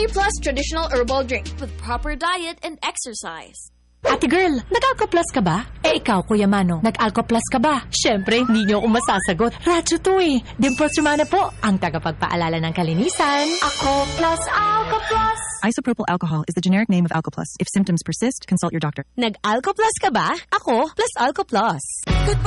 Plus traditional herbal drink with proper diet and exercise. Ate girl, nag-Alco Plus ka ba? Ikaw, Kuya Manong, nag-Alco Plus ka ba? Siyempre, hindi niyo ako masasagot. Radyo to eh. Dimples Romana po, ang tagapagpaalala ng kalinisan. Ako Plus, Alco Plus. Isopropyl alcohol is the generic name of Alco Plus. If symptoms persist, consult your doctor. Nag-Alco Plus ka ba? Ako, plus Alco Plus. Goodbye!